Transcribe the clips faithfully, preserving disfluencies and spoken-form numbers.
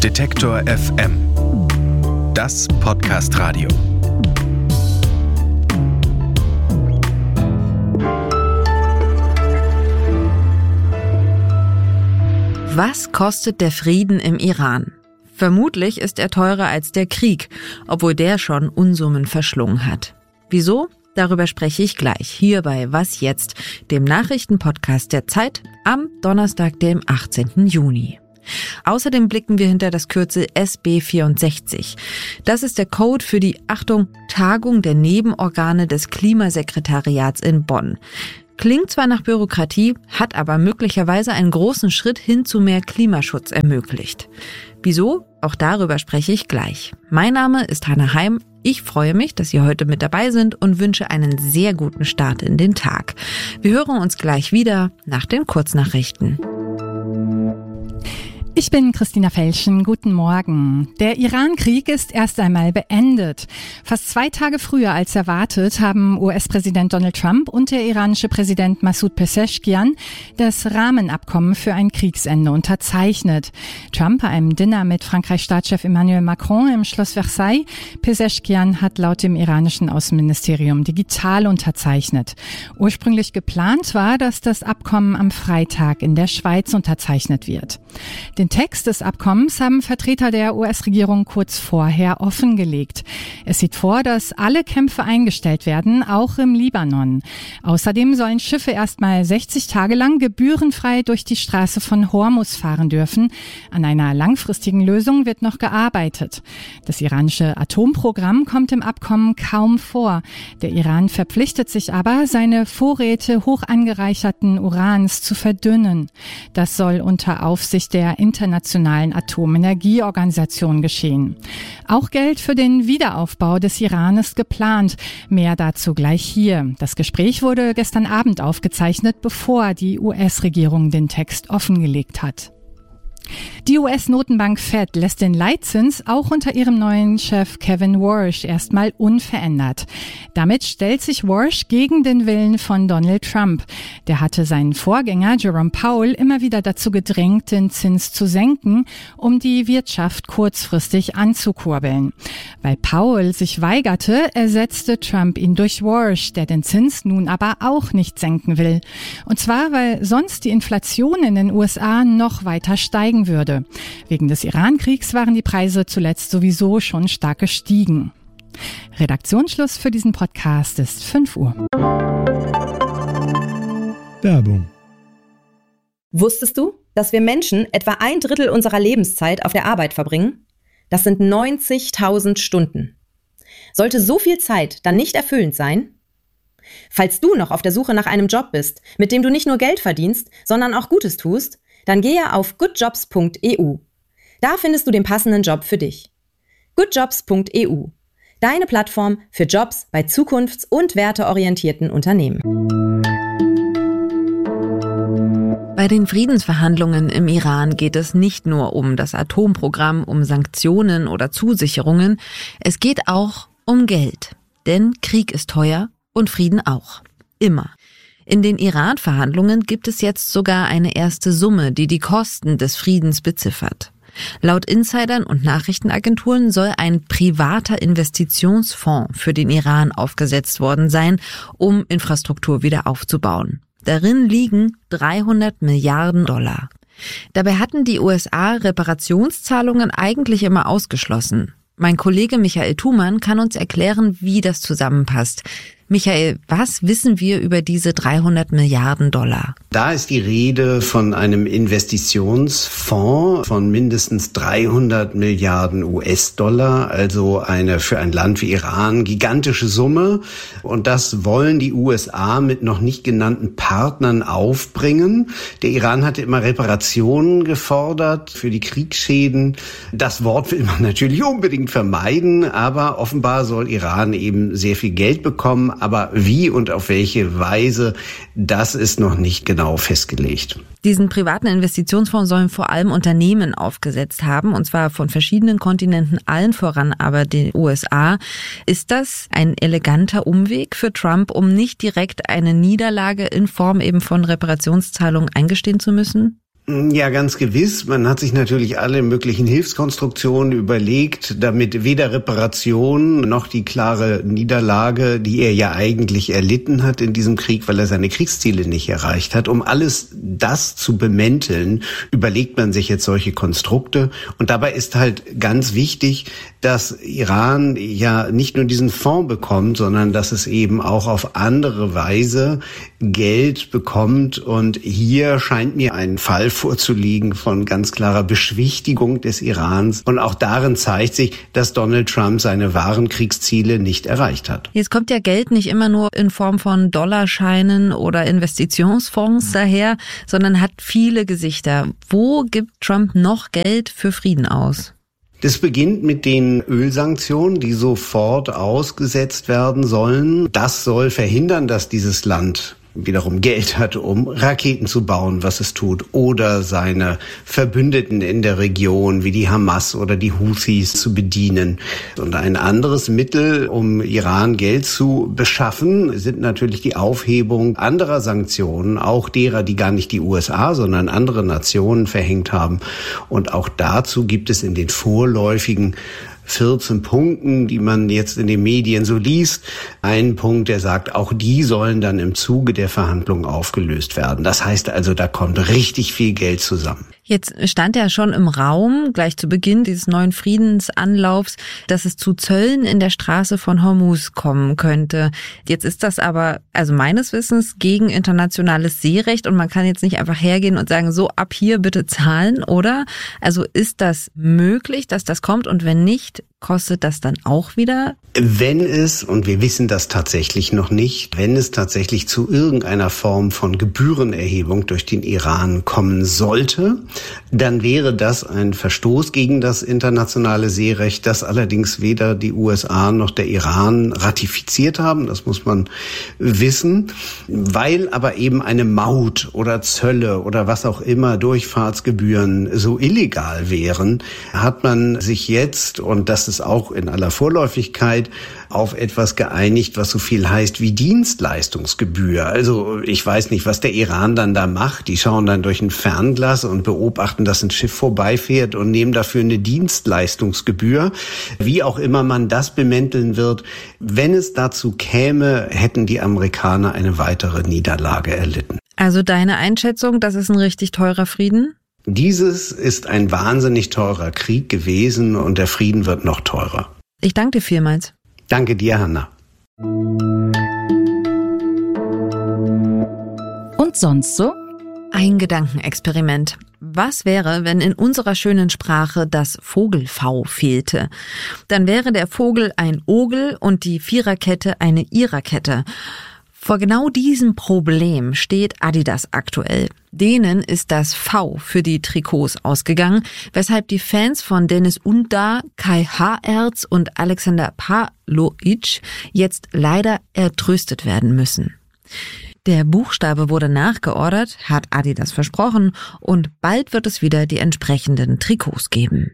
Detektor F M. Das Podcast-Radio. Was kostet der Frieden im Iran? Vermutlich ist er teurer als der Krieg, obwohl der schon Unsummen verschlungen hat. Wieso? Darüber spreche ich gleich hier bei Was jetzt, dem Nachrichtenpodcast der Zeit am Donnerstag, dem achtzehnten Juni. Außerdem blicken wir hinter das Kürzel S B vierundsechzig. Das ist der Code für die, Achtung, Tagung der Nebenorgane des Klimasekretariats in Bonn. Klingt zwar nach Bürokratie, hat aber möglicherweise einen großen Schritt hin zu mehr Klimaschutz ermöglicht. Wieso? Auch darüber spreche ich gleich. Mein Name ist Hannah Heim. Ich freue mich, dass Sie heute mit dabei sind und wünsche einen sehr guten Start in den Tag. Wir hören uns gleich wieder nach den Kurznachrichten. Ich bin Christina Felschen. Guten Morgen. Der Iran-Krieg ist erst einmal beendet. Fast zwei Tage früher als erwartet haben U S-Präsident Donald Trump und der iranische Präsident Masoud Pezeshkian das Rahmenabkommen für ein Kriegsende unterzeichnet. Trump bei einem Dinner mit Frankreichs Staatschef Emmanuel Macron im Schloss Versailles. Pezeshkian hat laut dem iranischen Außenministerium digital unterzeichnet. Ursprünglich geplant war, dass das Abkommen am Freitag in der Schweiz unterzeichnet wird. Den Text des Abkommens haben Vertreter der U S-Regierung kurz vorher offengelegt. Es sieht vor, dass alle Kämpfe eingestellt werden, auch im Libanon. Außerdem sollen Schiffe erstmal sechzig Tage lang gebührenfrei durch die Straße von Hormuz fahren dürfen. An einer langfristigen Lösung wird noch gearbeitet. Das iranische Atomprogramm kommt im Abkommen kaum vor. Der Iran verpflichtet sich aber, seine Vorräte hoch angereicherten Urans zu verdünnen. Das soll unter Aufsicht der Internationalen Atomenergieorganisation geschehen. Auch Geld für den Wiederaufbau des Iran ist geplant. Mehr dazu gleich hier. Das Gespräch wurde gestern Abend aufgezeichnet, bevor die U S-Regierung den Text offengelegt hat. Die U S-Notenbank Fed lässt den Leitzins auch unter ihrem neuen Chef Kevin Warsh erstmal unverändert. Damit stellt sich Warsh gegen den Willen von Donald Trump. Der hatte seinen Vorgänger Jerome Powell immer wieder dazu gedrängt, den Zins zu senken, um die Wirtschaft kurzfristig anzukurbeln. Weil Powell sich weigerte, ersetzte Trump ihn durch Warsh, der den Zins nun aber auch nicht senken will. Und zwar, weil sonst die Inflation in den U S A noch weiter steigen würde. Wegen des Iran-Kriegs waren die Preise zuletzt sowieso schon stark gestiegen. Redaktionsschluss für diesen Podcast ist fünf Uhr. Werbung. Wusstest du, dass wir Menschen etwa ein Drittel unserer Lebenszeit auf der Arbeit verbringen? Das sind neunzigtausend Stunden. Sollte so viel Zeit dann nicht erfüllend sein? Falls du noch auf der Suche nach einem Job bist, mit dem du nicht nur Geld verdienst, sondern auch Gutes tust, dann gehe auf goodjobs punkt e u. Da findest du den passenden Job für dich. goodjobs punkt e u. Deine Plattform für Jobs bei zukunfts- und werteorientierten Unternehmen. Bei den Friedensverhandlungen im Iran geht es nicht nur um das Atomprogramm, um Sanktionen oder Zusicherungen. Es geht auch um Geld. Denn Krieg ist teuer und Frieden auch. Immer. In den Iran-Verhandlungen gibt es jetzt sogar eine erste Summe, die die Kosten des Friedens beziffert. Laut Insidern und Nachrichtenagenturen soll ein privater Investitionsfonds für den Iran aufgesetzt worden sein, um Infrastruktur wieder aufzubauen. Darin liegen dreihundert Milliarden Dollar. Dabei hatten die U S A Reparationszahlungen eigentlich immer ausgeschlossen. Mein Kollege Michael Thumann kann uns erklären, wie das zusammenpasst. Michael, was wissen wir über diese dreihundert Milliarden Dollar? Da ist die Rede von einem Investitionsfonds von mindestens dreihundert Milliarden U S-Dollar, also eine für ein Land wie Iran gigantische Summe. Und das wollen die U S A mit noch nicht genannten Partnern aufbringen. Der Iran hatte immer Reparationen gefordert für die Kriegsschäden. Das Wort will man natürlich unbedingt vermeiden, aber offenbar soll Iran eben sehr viel Geld bekommen. Aber wie und auf welche Weise, das ist noch nicht genau festgelegt. Diesen privaten Investitionsfonds sollen vor allem Unternehmen aufgesetzt haben, und zwar von verschiedenen Kontinenten, allen voran aber den U S A. Ist das ein eleganter Umweg für Trump, um nicht direkt eine Niederlage in Form eben von Reparationszahlungen eingestehen zu müssen? Ja, ganz gewiss. Man hat sich natürlich alle möglichen Hilfskonstruktionen überlegt, damit weder Reparation noch die klare Niederlage, die er ja eigentlich erlitten hat in diesem Krieg, weil er seine Kriegsziele nicht erreicht hat, um alles das zu bemänteln, überlegt man sich jetzt solche Konstrukte. Und dabei ist halt ganz wichtig, dass Iran ja nicht nur diesen Fonds bekommt, sondern dass es eben auch auf andere Weise Geld bekommt. Und hier scheint mir ein Fall vorzuliegen von ganz klarer Beschwichtigung des Irans. Und auch darin zeigt sich, dass Donald Trump seine wahren Kriegsziele nicht erreicht hat. Jetzt kommt ja Geld nicht immer nur in Form von Dollarscheinen oder Investitionsfonds mhm. daher, sondern hat viele Gesichter. Wo gibt Trump noch Geld für Frieden aus? Das beginnt mit den Ölsanktionen, die sofort ausgesetzt werden sollen. Das soll verhindern, dass dieses Land wiederum Geld hat, um Raketen zu bauen, was es tut, oder seine Verbündeten in der Region wie die Hamas oder die Houthis zu bedienen. Und ein anderes Mittel, um Iran Geld zu beschaffen, sind natürlich die Aufhebung anderer Sanktionen, auch derer, die gar nicht die U S A, sondern andere Nationen verhängt haben. Und auch dazu gibt es in den vorläufigen vierzehn Punkten, die man jetzt in den Medien so liest, einen Punkt, der sagt, auch die sollen dann im Zuge der Verhandlungen aufgelöst werden. Das heißt also, da kommt richtig viel Geld zusammen. Jetzt stand ja schon im Raum, gleich zu Beginn dieses neuen Friedensanlaufs, dass es zu Zöllen in der Straße von Hormuz kommen könnte. Jetzt ist das aber, also meines Wissens, gegen internationales Seerecht und man kann jetzt nicht einfach hergehen und sagen, so ab hier bitte zahlen, oder? Also ist das möglich, dass das kommt, und wenn nicht, kostet das dann auch wieder? Wenn es, und wir wissen das tatsächlich noch nicht, wenn es tatsächlich zu irgendeiner Form von Gebührenerhebung durch den Iran kommen sollte, dann wäre das ein Verstoß gegen das internationale Seerecht, das allerdings weder die U S A noch der Iran ratifiziert haben. Das muss man wissen, weil aber eben eine Maut oder Zölle oder was auch immer, Durchfahrtsgebühren so illegal wären, hat man sich jetzt, und das ist auch in aller Vorläufigkeit, auf etwas geeinigt, was so viel heißt wie Dienstleistungsgebühr. Also ich weiß nicht, was der Iran dann da macht. Die schauen dann durch ein Fernglas und beobachten, dass ein Schiff vorbeifährt und nehmen dafür eine Dienstleistungsgebühr. Wie auch immer man das bemänteln wird, wenn es dazu käme, hätten die Amerikaner eine weitere Niederlage erlitten. Also deine Einschätzung, das ist ein richtig teurer Frieden? Dieses ist ein wahnsinnig teurer Krieg gewesen und der Frieden wird noch teurer. Ich danke dir vielmals. Danke dir, Hanna. Und sonst so? Ein Gedankenexperiment. Was wäre, wenn in unserer schönen Sprache das Vogel-V fehlte? Dann wäre der Vogel ein Ogel und die Viererkette eine Iererkette. Vor genau diesem Problem steht Adidas aktuell. Denen ist das V für die Trikots ausgegangen, weshalb die Fans von Dennis Undar, Kai Haertz und Alexander Pavlovic jetzt leider ertröstet werden müssen. Der Buchstabe wurde nachgeordert, hat Adidas versprochen, und bald wird es wieder die entsprechenden Trikots geben.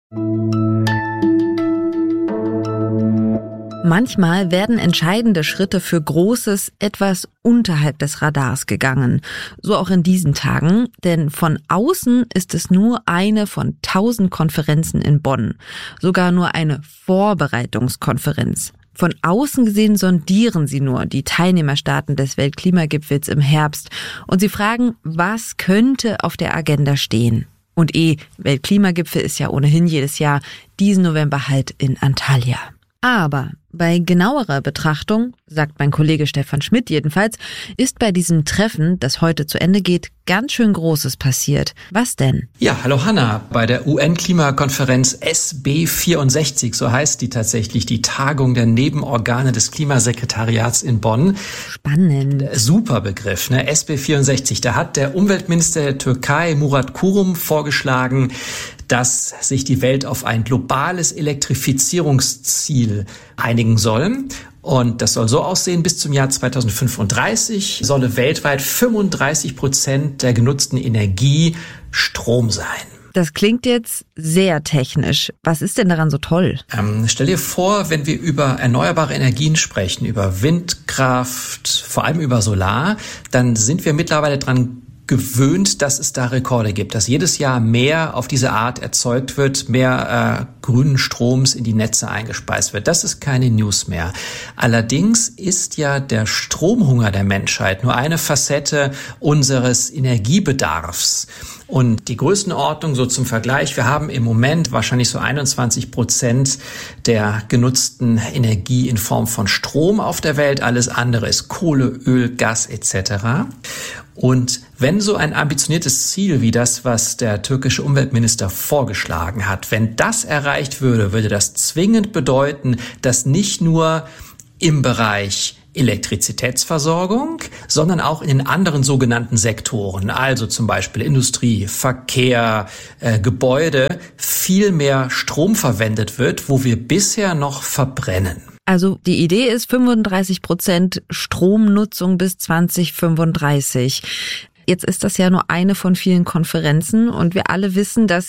Manchmal werden entscheidende Schritte für Großes etwas unterhalb des Radars gegangen. So auch in diesen Tagen, denn von außen ist es nur eine von tausend Konferenzen in Bonn. Sogar nur eine Vorbereitungskonferenz. Von außen gesehen sondieren sie nur die Teilnehmerstaaten des Weltklimagipfels im Herbst und sie fragen, was könnte auf der Agenda stehen. Und eh, Weltklimagipfel ist ja ohnehin jedes Jahr, diesen November halt in Antalya. Aber bei genauerer Betrachtung, sagt mein Kollege Stefan Schmidt jedenfalls, ist bei diesem Treffen, das heute zu Ende geht, ganz schön Großes passiert. Was denn? Ja, hallo Hanna. Bei der U N-Klimakonferenz S B vierundsechzig, so heißt die tatsächlich, die Tagung der Nebenorgane des Klimasekretariats in Bonn. Spannend. Super Begriff, ne? S B vierundsechzig. Da hat der Umweltminister der Türkei, Murat Kurum, vorgeschlagen, dass sich die Welt auf ein globales Elektrifizierungsziel einigen soll. Und das soll so aussehen, bis zum Jahr zweitausendfünfunddreißig solle weltweit fünfunddreißig Prozent der genutzten Energie Strom sein. Das klingt jetzt sehr technisch. Was ist denn daran so toll? Ähm, stell dir vor, wenn wir über erneuerbare Energien sprechen, über Windkraft, vor allem über Solar, dann sind wir mittlerweile dran gewöhnt, dass es da Rekorde gibt, dass jedes Jahr mehr auf diese Art erzeugt wird, mehr äh, grünen Stroms in die Netze eingespeist wird. Das ist keine News mehr. Allerdings ist ja der Stromhunger der Menschheit nur eine Facette unseres Energiebedarfs. Und die Größenordnung, so zum Vergleich, wir haben im Moment wahrscheinlich so einundzwanzig Prozent der genutzten Energie in Form von Strom auf der Welt. Alles andere ist Kohle, Öl, Gas et cetera. Und wenn so ein ambitioniertes Ziel wie das, was der türkische Umweltminister vorgeschlagen hat, wenn das erreicht würde, würde das zwingend bedeuten, dass nicht nur im Bereich Elektrizitätsversorgung, sondern auch in den anderen sogenannten Sektoren, also zum Beispiel Industrie, Verkehr, äh, Gebäude, viel mehr Strom verwendet wird, wo wir bisher noch verbrennen. Also die Idee ist fünfunddreißig Prozent Stromnutzung bis zwanzig fünfunddreißig. Jetzt ist das ja nur eine von vielen Konferenzen und wir alle wissen, dass